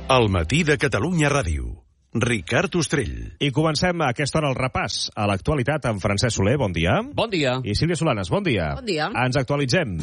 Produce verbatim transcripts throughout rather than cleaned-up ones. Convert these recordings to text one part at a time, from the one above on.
El matí de Catalunya Ràdio. Ricard Ostrell. I comencem a aquesta hora el repàs a l'actualitat amb Francesc Soler, bon dia. Bon dia. I Sílvia Solanes, bon dia. Bon dia. Ens actualitzem.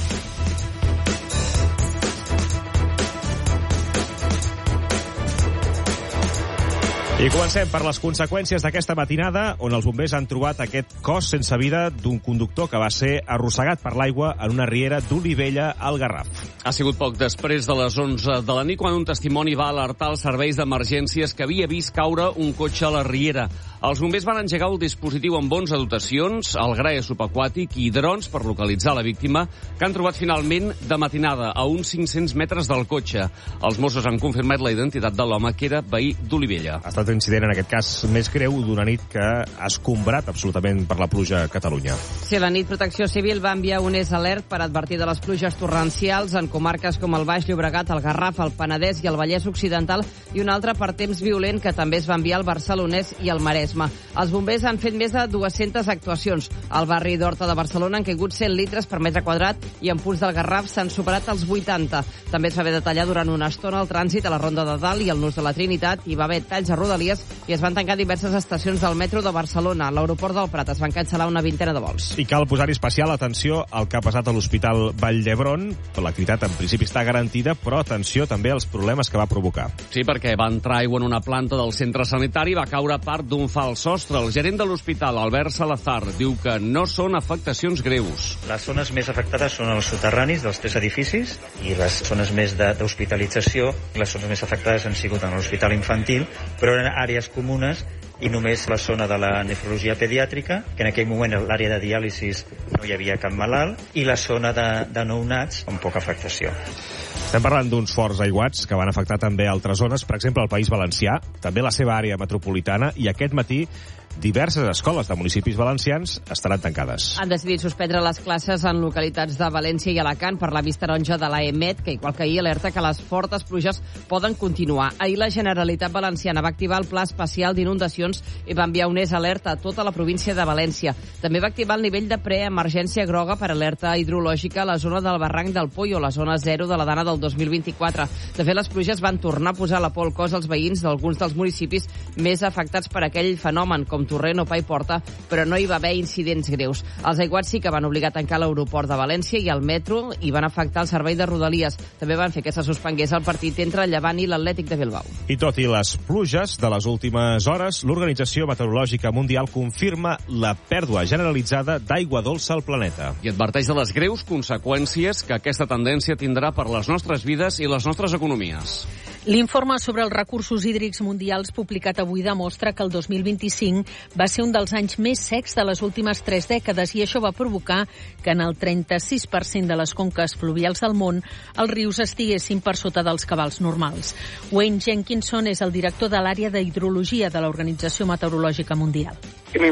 I comencem per les conseqüències d'aquesta matinada, on els bombers han trobat aquest cos sense vida d'un conductor que va ser arrossegat per l'aigua en una riera d'Olivella al Garraf. Ha sigut poc després de les onze de la nit quan un testimoni va alertar els serveis d'emergències que havia vist caure un cotxe a la riera. Els bombers van engegar el dispositiu amb onze dotacions, el grai subaquàtic i drons per localitzar la víctima, que han trobat finalment de matinada a uns cinc-cents metres del cotxe. Els Mossos han confirmat la identitat de l'home, que era veí d'Olivella. Ha estat un incident, en aquest cas, més greu d'una nit que ha escombrat absolutament per la pluja a Catalunya. Sí, la nit Protecció Civil va enviar un S alert per advertir de les pluges torrencials en comarques com el Baix Llobregat, el Garraf, el Penedès i el Vallès Occidental, i un altre per temps violent que també es va enviar al Barcelonès i al Maresme. Els bombers han fet més de dues-centes actuacions. Al barri d'Horta de Barcelona han caigut cent litres per metre quadrat i en punts del Garraf s'han superat els vuitanta. També es va haver de tallar durant una estona el trànsit a la Ronda de Dalt i al Nus de la Trinitat, i va haver talls a Rodalies i es van tancar diverses estacions del metro de Barcelona. A l'aeroport del Prat es van cancel·lar una vintena de vols. I cal posar-hi especial atenció al que ha passat a l'Hospital Vall d'Hebron. L'activitat en principi està garantida, però atenció també als problemes que va provocar. Sí, perquè va entrar aigua en una planta del centre sanitari i va caure part d'un fals sostre. El gerent de l'hospital, Albert Salazar, diu que no són afectacions greus. Les zones més afectades són els soterranis dels tres edificis i les zones més d'hospitalització. Les zones més afectades han sigut en l'hospital infantil, però eren àrees comunes i només la zona de la nefrologia pediàtrica, que en aquell moment l'àrea de diàlisis no hi havia cap malalt, i la zona de, de nounats amb poca afectació. Estem parlant d'uns forts aiguats que van afectar també altres zones, per exemple el País Valencià, també la seva àrea metropolitana, i aquest matí diverses escoles de municipis valencians estaran tancades. Han decidit suspendre les classes en localitats de València i Alacant per la vista taronja de l'A E M E T, que igual que ahir alerta que les fortes pluges poden continuar. Ahir la Generalitat Valenciana va activar el Pla Especial d'Inundacions i va enviar un S alerta a tota la província de València. També va activar el nivell de preemergència groga per alerta hidrològica a la zona del barranc del Pollo, la zona zero de la Dana del dos mil vint-i-quatre. De fet, les pluges van tornar a posar la por al cos als veïns d'alguns dels municipis més afectats per aquell fenomen, com Torrent o Paiporta, però no hi va haver incidents greus. Els aiguats sí que van obligar a tancar l'aeroport de València i el metro i van afectar el servei de Rodalies. També van fer que se suspengués el partit entre el Llevant i l'Atlètic de Bilbao. I tot i les pluges de les últimes hores, l'Organització Meteorològica Mundial confirma la pèrdua generalitzada d'aigua dolça al planeta. I adverteix de les greus conseqüències que aquesta tendència tindrà per les nostres vides i les nostres economies. L'informe sobre els recursos hídrics mundials publicat avui demostra que el dos mil vint-i-cinc va ser un dels anys més secs de les últimes tres dècades, i això va provocar que en el trenta-sis per cent de les conques fluvials del món els rius estiguessin per sota dels cabals normals. Wayne Jenkinson és el director de l'àrea d'hidrologia de l'Organització Meteorològica Mundial. El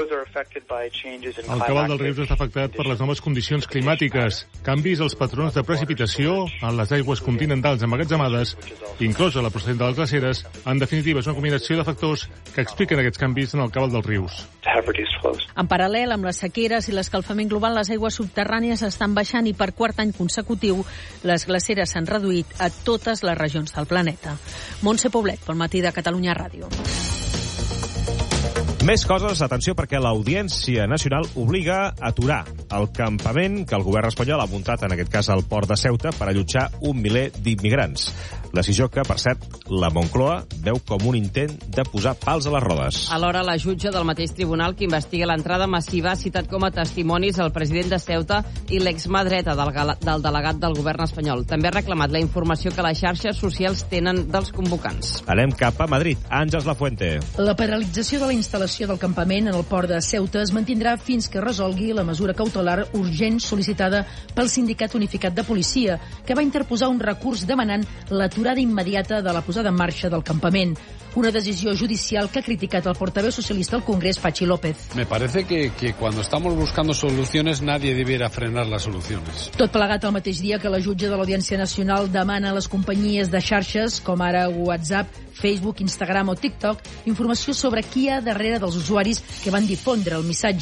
cabal dels rius està afectat per les noves condicions climàtiques, canvis als patrons de precipitació en les aigües continentals emmagatzemades, inclosa la procedent de les glaceres. En definitiva, és una combinació de factors que expliquen aquests canvis en el cabal dels rius. En paral·lel amb les sequeres i l'escalfament global, les aigües subterrànies estan baixant i per quart any consecutiu les glaceres s'han reduït a totes les regions del planeta. Montse Poblet, pel matí de Catalunya Ràdio. Més coses, atenció, perquè l'Audiència Nacional obliga a aturar el campament que el govern espanyol ha muntat, en aquest cas al port de Ceuta, per allotjar un miler d'immigrants. Decisió que, per cert, la Moncloa veu com un intent de posar pals a les rodes. Alhora, la jutge del mateix tribunal que investiga l'entrada massiva ha citat com a testimonis el president de Ceuta i l'exma dreta del, del delegat del govern espanyol. També ha reclamat la informació que les xarxes socials tenen dels convocants. Anem cap a Madrid. Àngels Lafuente. La paralització de la instal·lació del campament en el port de Ceuta es mantindrà fins que resolgui la mesura cautelar urgent sol·licitada pel Sindicat Unificat de Policia, que va interposar un recurs demanant l'aturada immediata de la posada en marxa del campament. Una decisió judicial que ha criticat el portaveu socialista al Congrés, Pachi López. Me parece que, que cuando estamos buscando soluciones nadie debiera frenar las soluciones. Tot plegat el mateix dia que la jutge de l'Audiència Nacional demana a les companyies de xarxes, com ara WhatsApp, Facebook, Instagram o TikTok, informació sobre qui hi ha darrere dels usuaris que van difondre el missatge.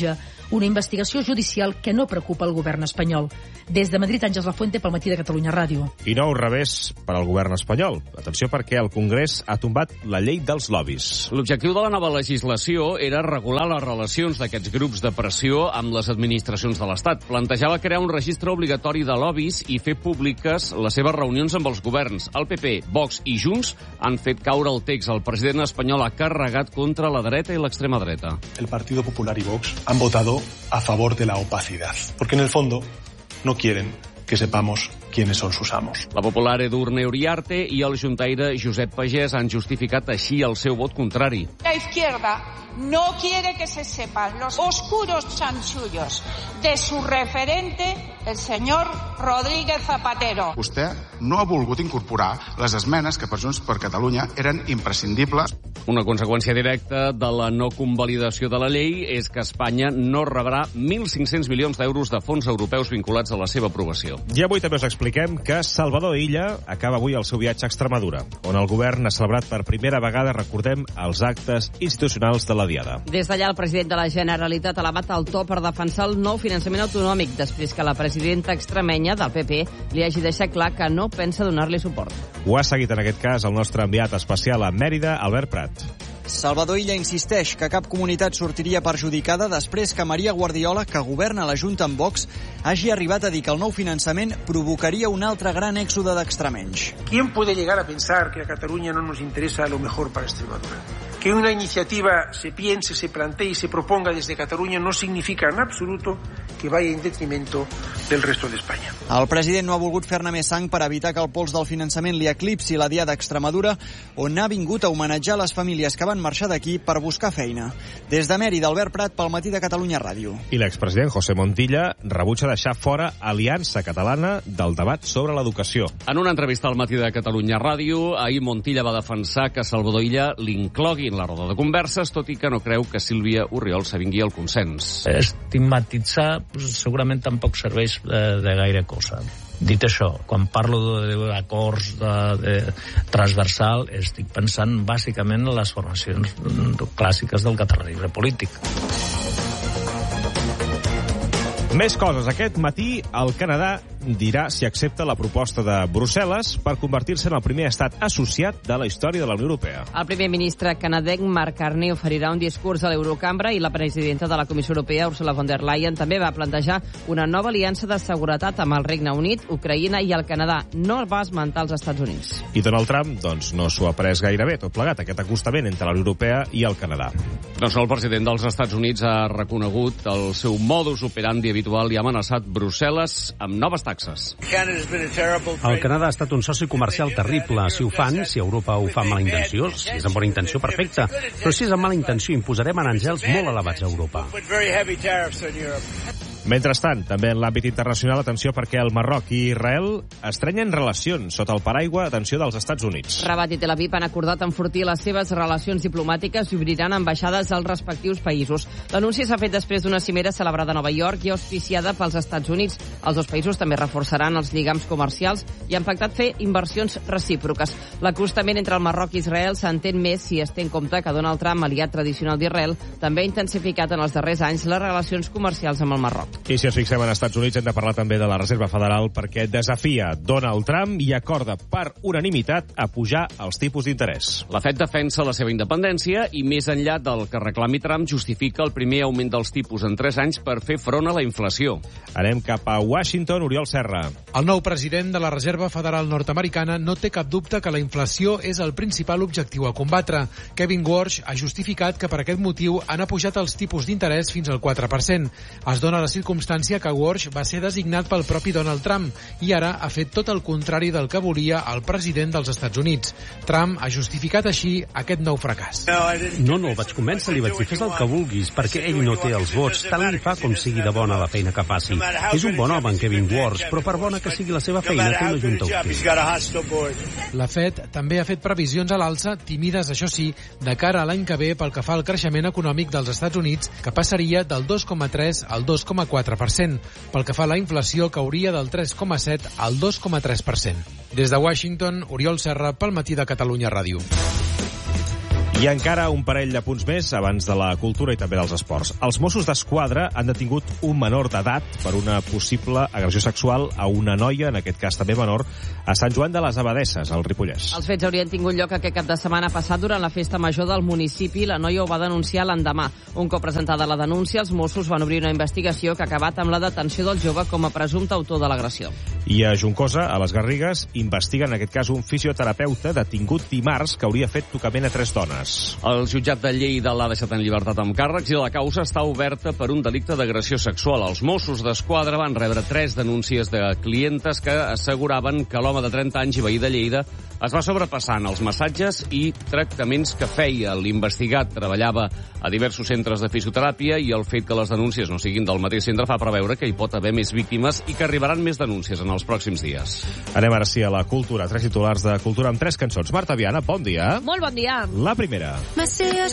Una investigació judicial que no preocupa el govern espanyol. Des de Madrid, Àngels Lafuente, pel Matí de Catalunya Ràdio. I nou revés per al govern espanyol. Atenció, perquè el Congrés ha tombat la llei dels lobbies. L'objectiu de la nova legislació era regular les relacions d'aquests grups de pressió amb les administracions de l'Estat. Plantejava crear un registre obligatori de lobbies i fer públiques les seves reunions amb els governs. El P P, Vox i Junts han fet caure el text. El president espanyol ha carregat contra la dreta i l'extrema dreta. El Partido Popular y Vox han votado a favor de la opacidad, porque en el fondo no quieren que sepamos quiénes son sus amos. La popular Edurne Uriarte i el juntaire Josep Pagès han justificat així el seu vot contrari. La izquierda no quiere que se sepan los oscuros chanchullos de su referente, el señor Rodríguez Zapatero. Vostè no ha volgut incorporar les esmenes que per Junts per Catalunya eren imprescindibles. Una conseqüència directa de la no convalidació de la llei és que Espanya no rebrà mil cinc-cents milions d'euros de fons europeus vinculats a la seva aprovació. I avui també us expliquem que Salvador Illa acaba avui el seu viatge a Extremadura, on el govern ha celebrat per primera vegada, recordem, els actes institucionals de la Diada. Des d'allà, el president de la Generalitat ha elevat el to per defensar el nou finançament autonòmic, després que la presidenta extremenya del P P li hagi deixat clar que no pensa donar-li suport. Ho ha seguit en aquest cas el nostre enviat especial a Mèrida, Albert Prat. Salvador Illa insisteix que cap comunitat sortiria perjudicada després que Maria Guardiola, que governa la Junta amb Vox, hagi arribat a dir que el nou finançament provocaria un altre gran èxode d'extremenys. ¿Quién puede llegar a pensar que a Cataluña no nos interesa lo mejor para Extremadura? Que una iniciativa se piense, se plantee y se proponga desde Cataluña no significa en absoluto que vaya en detrimento del resto de España. El president no ha volgut fer-ne més sang per evitar que el pols del finançament li eclipsi la Diada a Extremadura, on ha vingut a homenatjar les famílies que van marxar d'aquí per buscar feina. Des de Mèrida, Albert Prat, pel Matí de Catalunya Ràdio. I l'expresident José Montilla rebutja deixar fora Aliança Catalana del debat sobre l'educació. En una entrevista al Matí de Catalunya Ràdio, ahir Montilla va defensar que Salvador Illa l'inclogui en la roda de converses, tot i que no creu que Sílvia Orriols s'avingui al consens. Estigmatitzar segurament tampoc serveix de, de gaire cosa. Dit això, quan parlo d'acords de, de transversal, estic pensant bàsicament en les formacions clàssiques del catalanisme polític. Més coses. Aquest matí el Canadà dirà si accepta la proposta de Brussel·les per convertir-se en el primer estat associat de la història de la Unió Europea. El primer ministre canadenc Mark Carney oferirà un discurs a l'Eurocambra i la presidenta de la Comissió Europea, Ursula von der Leyen, també va plantejar una nova aliança de seguretat amb el Regne Unit, Ucraïna i el Canadà. No va esmentar els Estats Units. I Donald Trump, doncs, no s'ho ha pres gaire bé, tot plegat, aquest acostament entre la Unió Europea i el Canadà. Doncs el president dels Estats Units ha reconegut el seu modus operandi habitual i ha amenaçat Brussel·les amb noves taxes. El Canadà ha estat un soci comercial terrible. Si ho fan, si Europa ho fa amb mala intenció, si és amb bona intenció, perfecte. Però si és amb mala intenció, imposarem aranzels molt elevats a Europa. Mentrestant, també en l'àmbit internacional, atenció perquè el Marroc i Israel estrenyen relacions sota el paraigua, atenció, dels Estats Units. Rabat i Tel Aviv han acordat enfortir les seves relacions diplomàtiques i obriran ambaixades als respectius països. L'anunci s'ha fet després d'una cimera celebrada a Nova York i auspiciada pels Estats Units. Els dos països també reforçaran els lligams comercials i han pactat fer inversions recíproques. L'acostament entre el Marroc i Israel s'entén més si es té en compte que Donald Trump, aliat tradicional d'Israel, també ha intensificat en els darrers anys les relacions comercials amb el Marroc. I si ens fixem en Estats Units, hem de parlar també de la Reserva Federal perquè desafia Donald Trump i acorda per unanimitat a pujar els tipus d'interès. La Fed defensa la seva independència i, més enllà del que reclami Trump, justifica el primer augment dels tipus en tres anys per fer front a la inflació. Anem cap a Washington, Oriol Serra. El nou president de la Reserva Federal nord-americana no té cap dubte que la inflació és el principal objectiu a combatre. Kevin Warsh ha justificat que per aquest motiu han apujat els tipus d'interès fins al quatre per cent. Es dona la circumstància que Warsh va ser designat pel propi Donald Trump i ara ha fet tot el contrari del que volia el president dels Estats Units. Trump ha justificat així aquest nou fracàs. No, no, el vaig convèncer, li vaig dir, fes el que vulguis, perquè ell no té els vots, tant li fa com sigui de bona la feina que faci. És un bon home, en Kevin Warsh, però per bona que sigui la seva feina, té una junta hostil. La Fed també ha fet previsions a l'alça, tímides, això sí, de cara a l'any que ve pel que fa al creixement econòmic dels Estats Units, que passaria del dos coma tres al dos coma quatre per cent. Pel que fa a la inflació, cauria del tres coma set al dos coma tres per cent. Des de Washington, Oriol Serra, pel Matí de Catalunya Ràdio. I encara un parell de punts més abans de la cultura i també dels esports. Els Mossos d'Esquadra han detingut un menor d'edat per una possible agressió sexual a una noia, en aquest cas també menor, a Sant Joan de les Abadesses, al Ripollès. Els fets haurien tingut lloc aquest cap de setmana passat durant la festa major del municipi. La noia ho va denunciar l'endemà. Un cop presentada la denúncia, els Mossos van obrir una investigació que ha acabat amb la detenció del jove com a presumpte autor de l'agressió. I a Juncosa, a les Garrigues, investiguen en aquest cas un fisioterapeuta detingut dimarts que hauria fet tocament a tres dones. El jutjat de Lleida l'ha deixat en llibertat amb càrrecs i la causa està oberta per un delicte d'agressió sexual. Els Mossos d'Esquadra van rebre tres denúncies de clientes que asseguraven que l'home de trenta anys i veí de Lleida es va sobrepassar en els massatges i tractaments que feia. L'investigat treballava a diversos centres de fisioteràpia i el fet que les denúncies no siguin del mateix centre fa preveure que hi pot haver més víctimes i que arribaran més denúncies en els pròxims dies. Anem ara sí a la cultura. Tres titulars de cultura amb tres cançons. Marta Viana, bon dia. Molt bon dia. La primera. Maceo